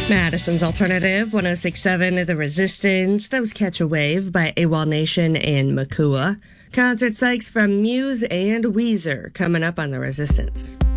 Madison's Alternative 1067 The Resistance. That was Catch a Wave by AWOL Nation and Makua. Concert sites from Muse and Weezer coming up on The Resistance.